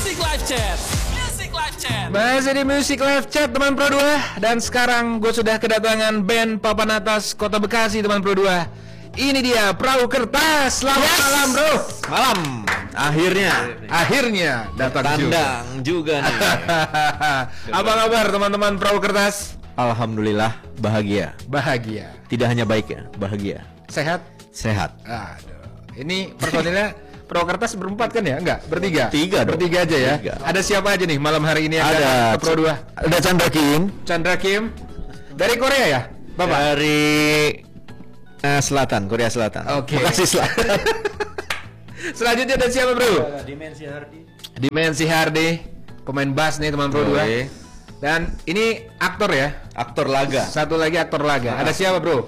Music Live Chat. Music Live Chat. Masih di Music Live Chat teman Pro 2. Dan sekarang gue sudah kedatangan band papan atas Kota Bekasi teman Pro 2. Ini dia Perahu Kertas. Selamat malam bro. Malam. Akhirnya datang tandang juga nih. Apa kabar teman-teman Perahu Kertas? Alhamdulillah bahagia. Bahagia. Tidak hanya baik ya, bahagia. Sehat? Sehat. Aduh. Ini personilnya Perahu Kertas berempat kan ya? Enggak, bertiga. Bertiga aja ya. Bertiga. Ada siapa aja nih malam hari ini yang Ada ke Pro 2? Ada Chandra Kim. Chandra Kim. Dari Korea ya? Bapak? Dari Selatan, Korea Selatan. Oke. Bekasi Selatan. Selanjutnya ada siapa bro? Dimensi Hardi. Dimensi Hardi, pemain bass nih teman Pro 2. Oke. Dan ini aktor ya? Aktor laga. Satu lagi aktor laga. Ada siapa bro?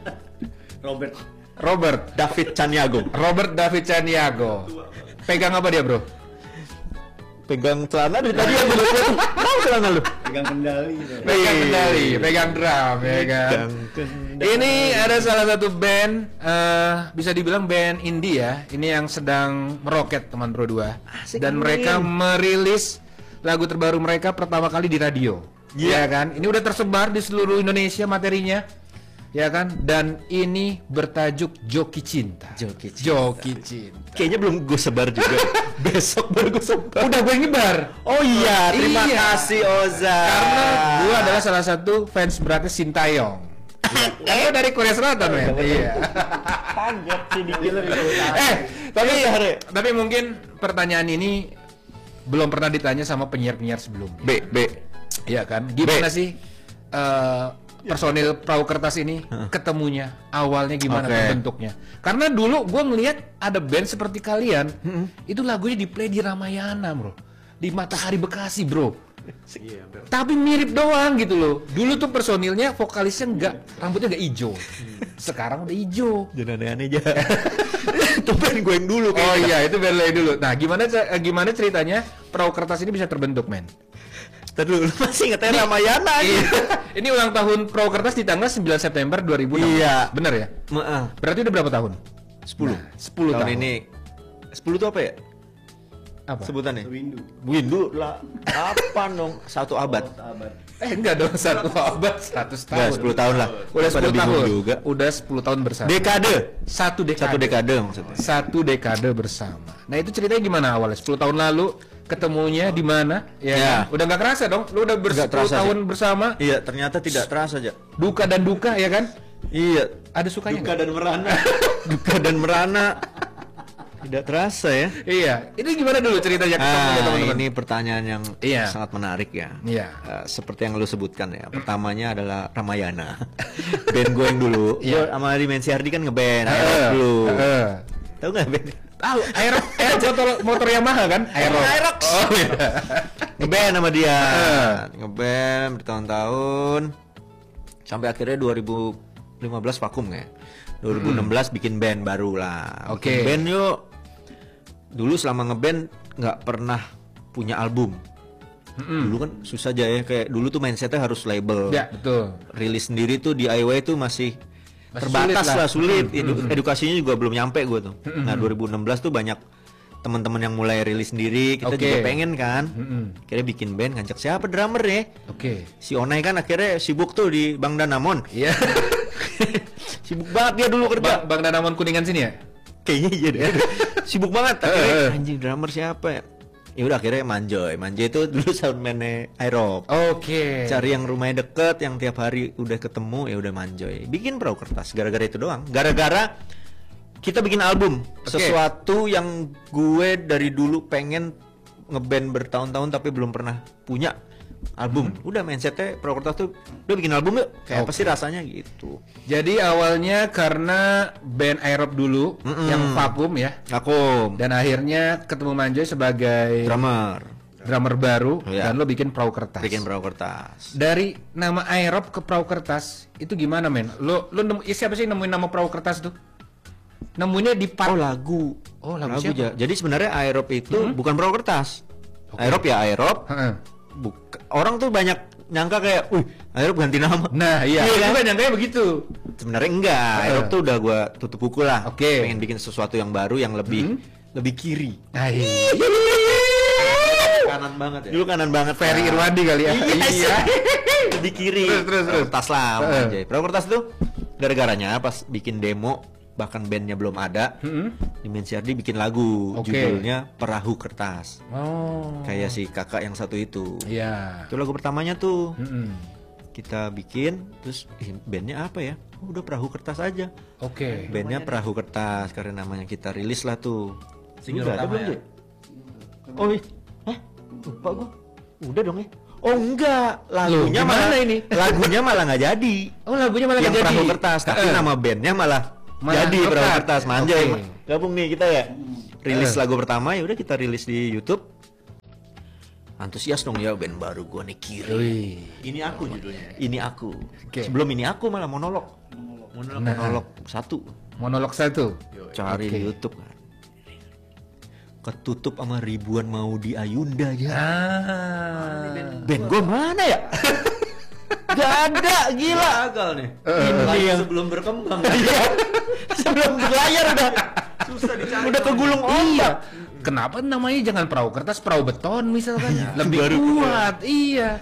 Robert David Caniago. Robert David Caniago. Pegang apa dia bro? Pegang celana dari tadi yang dulu. Tahu celana lu? Pegang kendali. Pegang kendali, pegang drum ya kan. Ini ada salah satu band, bisa dibilang band indie ya. Ini yang sedang meroket teman Pro 2. Dan mereka merilis lagu terbaru mereka pertama kali di radio. Ya kan? Ini udah tersebar di seluruh Indonesia materinya. Ya kan? Dan ini bertajuk Joki Cinta. Joki Cinta. Kayaknya belum gue sebar juga. Besok baru gue sebar. Udah gue nyebar. Oh iya, terima Iya. kasih Oza. Karena gue adalah salah satu fans beratnya Sintayong. Karena dari Korea Selatan men. Iya. Kaget sih dikira. Tapi mungkin pertanyaan ini belum pernah ditanya sama penyiar-penyiar sebelumnya. B. Iya kan? Gimana sih personil Perahu Kertas ini ketemunya? Awalnya gimana bentuknya? Karena dulu gue ngelihat ada band seperti kalian, itu lagunya di play di Ramayana bro, di Matahari Bekasi bro. Tapi mirip doang gitu loh. Dulu tuh personilnya vokalisnya rambutnya nggak hijau. Sekarang udah hijau. Jangan aneh-aneh aja. Itu band gue yang dulu. Oh iya, itu band lo yang dulu. Nah, gimana ceritanya Perahu Kertas ini bisa terbentuk, men? Tadi lu masih ingetnya Ramayana aja. Ini ulang tahun Perahu Kertas di tanggal 9 September 2006. Iya. Bener ya? Berarti udah berapa tahun? 10. Nah, 10 tahun. ini 10 itu apa ya? Apa? Sebutannya? Windu lah. Apa dong? 1 abad. Enggak dong, 1 abad 100 tahun. Enggak, 10 tahun lah. Udah Pada 10 bingung tahun juga. Udah 10 tahun bersama. Dekade. 1 dekade. 1 dekade maksudnya. 1 dekade bersama. Nah, itu ceritanya gimana awalnya? 10 tahun lalu ketemunya di mana? Ya. Kan? Udah nggak kerasa dong. Lu udah 10 tahun bersama. Iya, ternyata tidak terasa aja. Duka dan duka ya kan? Iya. Ada sukanya Duka dan merana. Duka dan merana. Tidak terasa ya. Iya. Ini gimana dulu ceritanya ketemunya teman-teman? Ini pertanyaan yang sangat menarik ya. Iya. Seperti yang lu sebutkan ya. Pertamanya adalah Ramayana. Band gue yang dulu. Gue sama Dimensi Hardi kan ngeband. Dulu. Tahu nggak band? Tahu. Motor Yamaha kan? Aerox. Oh iya. Ngeband sama dia. Ngeband bertahun-tahun. Sampai akhirnya 2015 vakum ya. 2016 bikin band baru lah. Oke. Band yuk. Dulu selama ngeband nggak pernah punya album. Dulu kan susah aja ya, kayak dulu tuh mindsetnya harus label. Ya betul. Rilis sendiri tuh DIY tuh masih terbatas sulit. Edukasinya juga belum nyampe gue tuh. Nah 2016 tuh banyak teman-teman yang mulai rilis sendiri, kita juga pengen kan. Akhirnya bikin band, ngajak siapa drummer ya? Si Onai kan akhirnya sibuk tuh di Bang Danamon. Iya. Sibuk banget dia dulu kerja. Bang Danamon Kuningan sini ya? Kayaknya iya deh. Sibuk banget. Akhirnya anjing drummer siapa ya? Ya udah akhirnya Manjoy itu dulu soundman-nya Aerob. Cari yang rumahnya deket, yang tiap hari udah ketemu, ya udah Manjoy. Bikin Perahu Kertas gara-gara itu doang. Gara-gara kita bikin album, sesuatu yang gue dari dulu pengen ngeband bertahun-tahun tapi belum pernah punya album. Udah mindsetnya Perahu Kertas tuh udah bikin album yuk. Kayak apa sih rasanya gitu. Jadi awalnya karena band Aerob dulu yang vakum ya. Vakum. Dan akhirnya ketemu Manjoy sebagai drummer baru dan lo bikin Perahu Kertas. Bikin Perahu Kertas. Dari nama Aerob ke Perahu Kertas itu gimana men? Lo siapa sih nemuin nama Perahu Kertas tuh? Nemunya di lagu. Lagu siapa? Jadi sebenarnya Aerob itu bukan Perahu Kertas. Aerob ya Aerob. Orang tuh banyak nyangka kayak, Aerob ganti nama. Nah iya kan? Nyangkanya begitu. Sebenarnya enggak. Aerob tuh udah gue tutup buku lah. Pengen bikin sesuatu yang baru yang lebih kiri. banget ya. Dulu kanan banget. Ferry Irwandi kali ya. Iya. Di kiri. Terus. Kertas lama aja. Perahu kertas tuh gara-garanya pas bikin demo bahkan bandnya belum ada. Dimensi Ardi bikin lagu judulnya Perahu Kertas. Kayak si kakak yang satu itu. Iya. Itu lagu pertamanya tuh. Kita bikin terus bandnya apa ya? Udah Perahu Kertas aja. Bandnya Perahu Kertas karena namanya kita rilis lah tuh. Single Udah ada pertama belum ya? Jay? Oh iya. Hah? Lupa gua. Udah dong ya. Oh enggak, lagunya Loh, malah gimana ini? Lagunya malah nggak jadi. Oh, lagunya malah Yang nggak jadi. Perahu Kertas, tapi nama bandnya malah jadi Rokat. Perahu Kertas. Manjai. Oke. Gabung nih kita ya. Rilis lagu pertama ya udah kita rilis di YouTube. Antusias dong ya band baru gua nih Kiri. Wih. Ini aku judulnya. Ini aku. Oke. Sebelum ini aku malah monolog. Monolog satu. Monolog satu. Cari di YouTube kan. Ketutup sama ribuan mau di Ayunda ya. Band gue mana ya? Gak ada, gila. Gagal nih. Ini yang Sebelum berkembang. sebelum berlayar udah Susah dicari. udah kegulung ombak. Kenapa namanya jangan perahu kertas, perahu beton misalkan? Lebih kuat. Iya.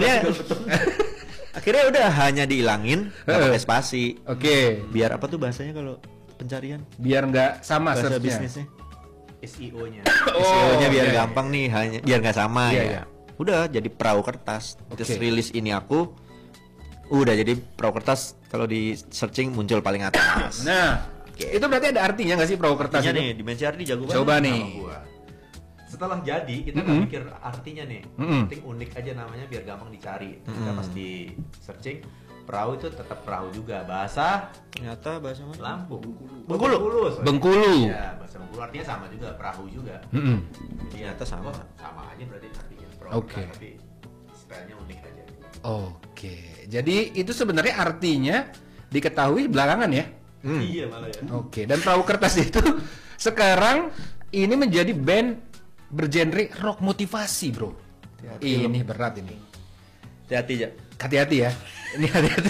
Akhirnya udah hanya dihilangin, nggak pakai spasi. Oke. Biar apa tuh bahasanya kalau pencarian? Biar nggak sama Bahasa search-nya. bisnisnya. SEO-nya. SEO-nya biar iya, iya. gampang nih, hanya biar nggak sama Iya, ya. iya. Udah jadi Perahu Kertas. Terus Oke. rilis ini aku. Udah jadi Perahu Kertas kalau di searching muncul paling atas. Nah, itu berarti ada artinya nggak sih perahu kertas Artinya itu? nih, Dimensi Ardi jago banget. Coba nih. Sama gua. Setelah jadi kita nggak mikir artinya nih. Penting unik aja namanya biar gampang dicari. Kita pasti searching perahu itu tetap perahu juga. Bahasa Ternyata bahasa mana? Lampung. Bengkulu. sorry. Bengkulu. Iya, bahasa Bengkulu artinya sama juga, perahu juga. Ternyata sama. Sama aja berarti artinya perahu. Oke. Tapi stylenya unik aja. Oke. Jadi itu sebenarnya artinya diketahui belakangan ya. Iya malah ya. Oke. Dan perahu kertas itu sekarang ini menjadi band bergenre rock motivasi, bro. Ini berat ini. Hati-hati aja. Hati-hati ya. Ini hati-hati.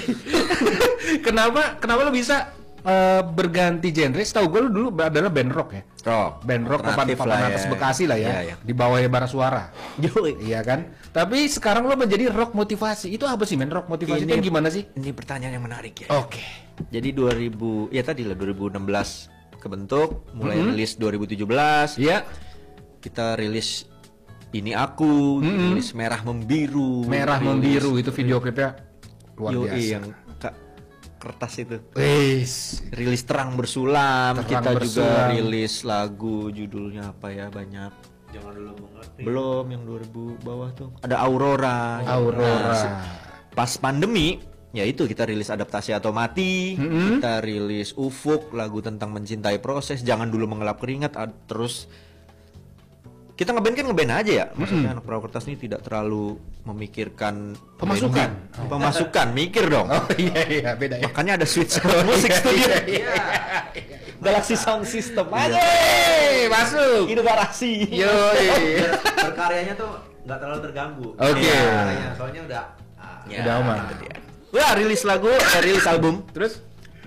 Kenapa lo bisa berganti genre? Setahu gue lo dulu adalah band rock ya. Rock. Band rock Alternatif papan lah atas ya. Bekasi lah ya. Iya, iya. Di bawahnya Bara Suara. Yoi. Iya kan? Tapi sekarang lo menjadi rock motivasi. Itu apa sih men? Rock motivasi itu gimana sih? Ini pertanyaan yang menarik ya. Oke. Jadi 2000 ya tadi lah 2016 kebentuk, mulai rilis 2017. Iya. Kita rilis Ini Aku, rilis Merah Membiru. Merah rilis- Membiru itu video klipnya luar Yoi, biasa. yang kertas itu. Wis. Rilis Terang Bersulam, Terang kita juga Bersulam. rilis lagu judulnya apa ya, banyak. Jangan dulu mengerti. Belum yang 2000 bawah tuh. Ada Aurora. Aurora. Pas pandemi, ya itu kita rilis Adaptasi atau Mati, kita rilis Ufuk, lagu tentang mencintai proses, Jangan Dulu Mengelap Keringat, terus kita ngeband aja ya. Maksudnya anak Perahu Kertas ini tidak terlalu memikirkan Pemasukan. branding. Pemasukan, mikir dong. Oh iya beda ya. Makanya ada Switch Musik Studio. Galaxy Sound System aja. Masuk. Inovasi. Yoi. Berkaryanya tuh nggak terlalu terganggu. Oke. Iya, karyanya, soalnya udah Ya, Udah aman. itu dia. Wah, rilis lagu, rilis album. Terus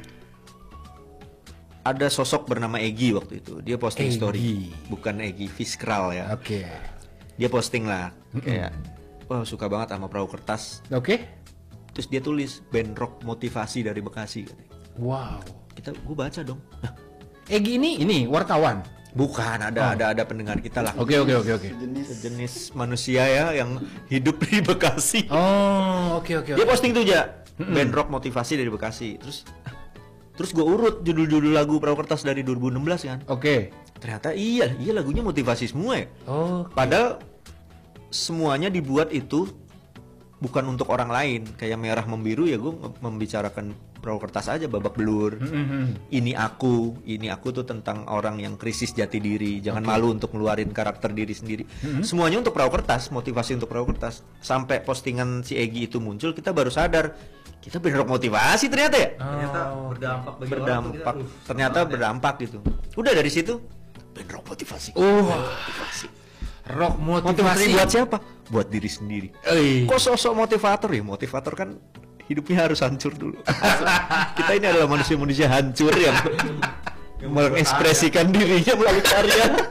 Ada sosok bernama Egi waktu itu. Dia posting Egi. story. Bukan Egi Fiskral ya. oke. Dia posting lah kayak wah suka banget sama Perahu Kertas. Oke. Terus dia tulis band rock motivasi dari Bekasi katanya. Wow. Gue baca dong. Nah, Egi ini wartawan. bukan ada pendengar kita lah. Oke. Sejenis manusia ya yang hidup di Bekasi. Oh, oke. Dia posting tuh aja band rock motivasi dari Bekasi. Terus gue urut judul-judul lagu Perahu Kertas dari 2016 kan. Oke. Ternyata iya lagunya motivasi semua ya. Oh. Padahal semuanya dibuat itu bukan untuk orang lain. Kayak Merah Membiru ya gue membicarakan Perahu Kertas aja babak belur. Ini aku tuh tentang orang yang krisis jati diri. Jangan malu untuk ngeluarin karakter diri sendiri. Semuanya untuk Perahu Kertas, motivasi untuk Perahu Kertas. Sampai postingan si Egi itu muncul, kita baru sadar kita bener motivasi ternyata ya. ternyata berdampak bagi orang tuh Berdampak. kita, Ternyata berdampak gitu. Udah dari situ bener motivasi. Motivasi. Rock Motivasi motivasi. buat siapa? Buat diri sendiri. Kok sosok motivator ya? Motivator kan hidupnya harus hancur dulu. Kita ini adalah manusia-manusia hancur yang mengekspresikan dirinya melalui karya.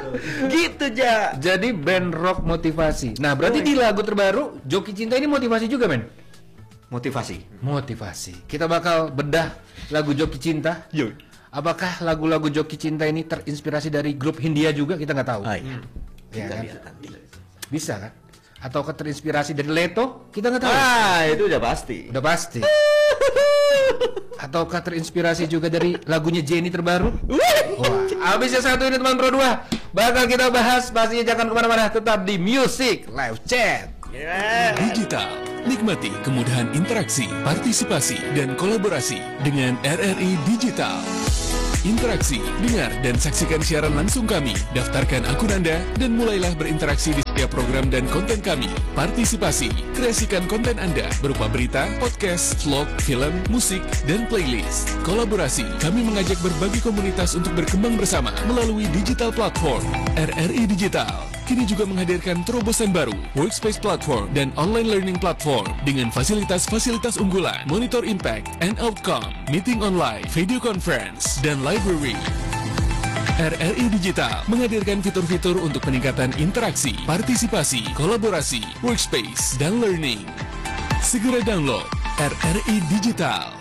Gitu Ja. Jadi band rock motivasi. Nah, berarti di lagu terbaru Joki Cinta ini motivasi juga, men? Motivasi. Kita bakal bedah lagu Joki Cinta. Yo. Apakah lagu-lagu Joki Cinta ini terinspirasi dari grup Hindia juga? Kita nggak tahu. Iya. Ya, kan? Bisa kan? Atau terinspirasi dari Leto? Kita nggak tahu. Itu udah pasti. Udah pasti. Ataukah terinspirasi juga dari lagunya Jenny terbaru? Wah, habisnya satu ini teman Pro 2 bakal kita bahas. Pastinya jangan kemana-mana, tetap di Music Live Chat. Digital, nikmati kemudahan interaksi, partisipasi, dan kolaborasi dengan RRI Digital. Interaksi, dengar, dan saksikan siaran langsung kami. Daftarkan akun Anda dan mulailah berinteraksi di setiap program dan konten kami. Partisipasi, kreasikan konten Anda berupa berita, podcast, vlog, film, musik, dan playlist. Kolaborasi, kami mengajak berbagai komunitas untuk berkembang bersama melalui digital platform. RRI Digital kini juga menghadirkan terobosan baru, workspace platform dan online learning platform dengan fasilitas-fasilitas unggulan, monitor impact and outcome, meeting online, video conference, dan library. RRI Digital menghadirkan fitur-fitur untuk peningkatan interaksi, partisipasi, kolaborasi, workspace, dan learning. Segera download RRI Digital.